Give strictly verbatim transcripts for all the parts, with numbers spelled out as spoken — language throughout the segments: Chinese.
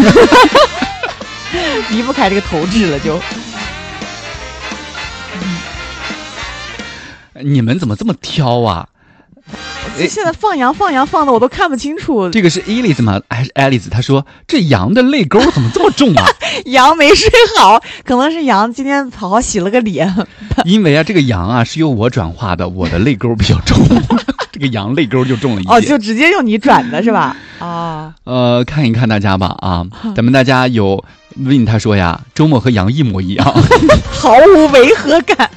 离不开这个投掷了就。 你们怎么这么挑啊？ 现在放羊放羊放的我都看不清楚。 这个是 Alice 吗？还是 Alice？ 她说这羊的泪沟怎么这么重啊？ 羊没睡好，可能是羊今天好好洗了个脸。 因为啊，这个羊啊是由我转化的，我的泪沟比较重，这个羊泪沟就重了一些。 哦，就直接用你转的是吧？啊、哦， 呃，看一看大家吧啊，咱们大家有问他说呀，周末和羊一模一样， 毫无违和感。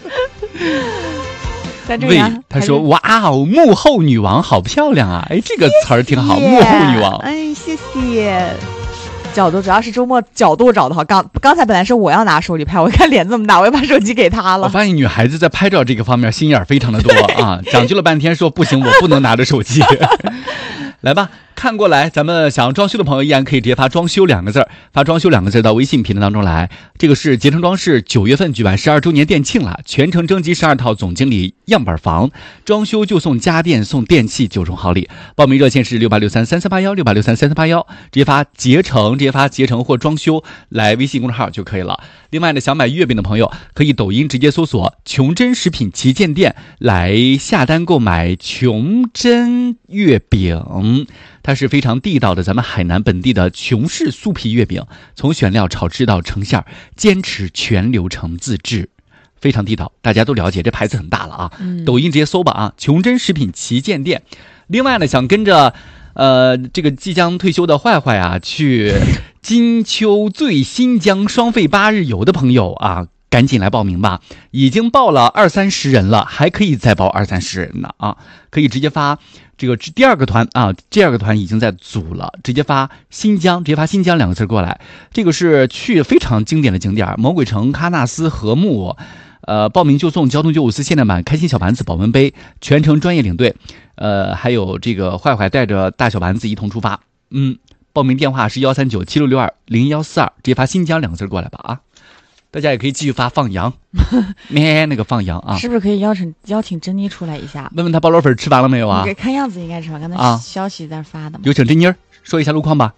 喂，他说哇哦，幕后女王好漂亮啊！哎，这个词儿挺好，幕后女王。 哎，谢谢。角度主要是周末角度找的好，刚刚才本来是我要拿手机拍，我看脸这么大，我又把手机给他了。 我发现女孩子在拍照这个方面心眼非常的多啊，讲究了半天说不行，我不能拿着手机。来吧，看过来，咱们想要装修的朋友依然可以直接发装修两个字，发装修两个字到微信评论当中来。这个是捷成装饰九月份举办十二周年店庆了，全程征集十二套总经理样板房，装修就送家电送电器九重好礼。报名热线是六八六三三三八幺六八六三三三八幺，直接发捷成直接发捷成或装修来微信公众号就可以了。另外呢，想买月饼的朋友可以抖音直接搜索琼珍食品旗舰店来下单购买琼珍月饼，它是非常地道的咱们海南本地的琼式酥皮月饼，从选料炒制到成馅，坚持全流程自制，非常地道，大家都了解，这牌子很大了啊、嗯、抖音直接搜吧啊，琼珍食品旗舰店。另外呢，想跟着呃这个即将退休的坏坏啊去金秋醉新疆双费八日游的朋友啊，赶紧来报名吧！已经报了二三十人了，还可以再报二三十人呢啊！可以直接发这个第二个团啊，第二个团已经在组了，直接发新疆，直接发新疆两个字过来。这个是去非常经典的景点，魔鬼城、喀纳斯、禾木。呃，报名就送交通九五四限量版开心小盘子保温杯，全程专业领队，呃，还有这个坏坏带着大小盘子一同出发。嗯，报名电话是幺三九七六六二零幺四二，直接发新疆两个字过来吧啊！大家也可以继续发放羊，咩那个放羊啊， 是不是可以邀请邀请珍妮出来一下？ 问问他包螺粉吃完了没有啊？ 看样子应该是吧，刚才消息在发的嘛。 有请珍妮说一下路况吧。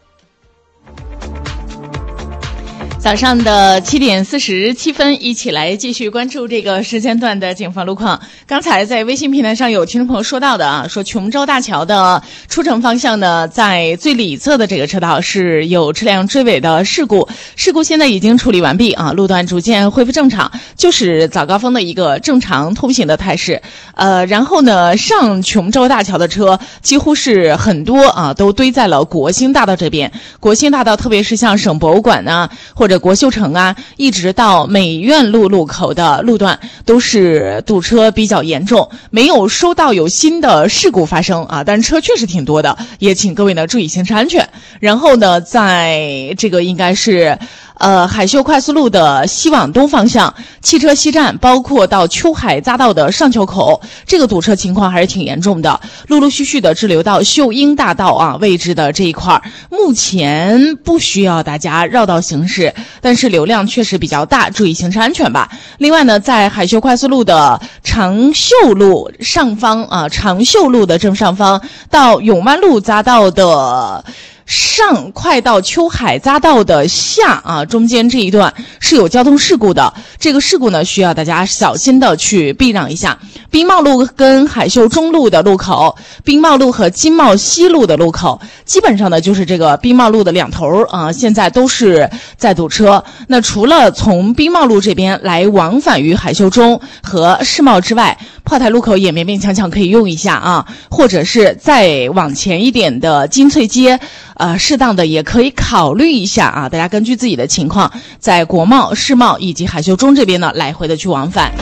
早上的七点四十七分，一起来继续关注这个时间段的警方路况。刚才在微信平台上有听众朋友说到的啊，说琼州大桥的出城方向呢，在最里侧的这个车道是有车辆追尾的事故，事故现在已经处理完毕啊，路段逐渐恢复正常，就是早高峰的一个正常通行的态势。呃，然后呢，上琼州大桥的车几乎是很多啊，都堆在了国兴大道这边。国兴大道，特别是像省博物馆啊，或者国秀城啊，一直到美院路路口的路段都是堵车比较严重，没有收到有新的事故发生啊，但是车确实挺多的，也请各位呢注意行车安全。然后呢，在这个应该是呃海秀快速路的西往东方向，汽车西站，包括到秋海匝道的上桥口，这个堵车情况还是挺严重的，陆陆续续的滞留到秀英大道啊位置的这一块，目前不需要大家绕道行驶，但是流量确实比较大，注意行车安全吧。另外呢，在海秀快速路的长秀路上方啊，长秀路的正上方到永湾路匝道的上，快到秋海匝道的下啊，中间这一段是有交通事故的，这个事故呢需要大家小心的去避让一下。冰茂路跟海秀中路的路口，冰茂路和金茂西路的路口，基本上呢就是这个冰茂路的两头啊，现在都是在堵车。那除了从冰茂路这边来往返于海秀中和世贸之外，炮台路口也勉勉强强可以用一下啊，或者是再往前一点的金翠街，呃，适当的也可以考虑一下啊，大家根据自己的情况，在国贸、世贸以及海秀中这边呢，来回的去往返。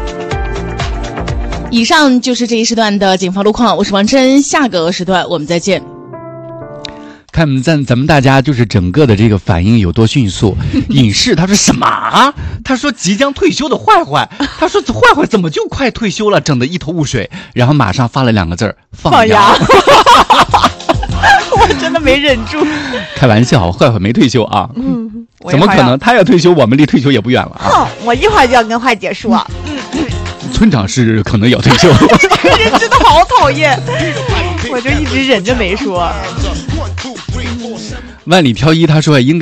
以上就是这一时段的警方路况，我是王真，下个时段我们再见。 看咱咱们大家就是整个的这个反应有多迅速。隐士他说什么？他说即将退休的坏坏，他说坏坏怎么就快退休了，整得一头雾水，然后马上发了两个字放羊。 我真的没忍住。 开玩笑，坏坏没退休啊。 嗯， 怎么可能？他要退休，我们离退休也不远了啊。 哼，我一会儿就要跟坏姐说。嗯村长是可能要退休。 这个人真的好讨厌，我就一直忍着没说。 万里挑一他说应该